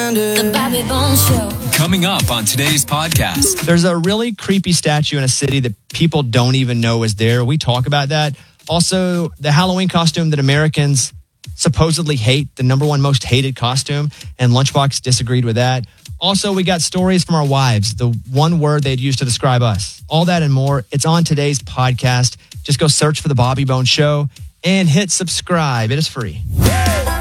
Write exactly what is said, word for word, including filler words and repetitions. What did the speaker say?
The Bobby Bones Show. Coming up on today's podcast. There's a really creepy statue in a city that people don't even know is there. We talk about that. Also, the Halloween costume that Americans supposedly hate, the number one most hated costume, and Lunchbox disagreed with that. Also, we got stories from our wives, the one word they'd use to describe us. All that and more. It's on today's podcast. Just go search for The Bobby Bones Show and hit subscribe. It is free.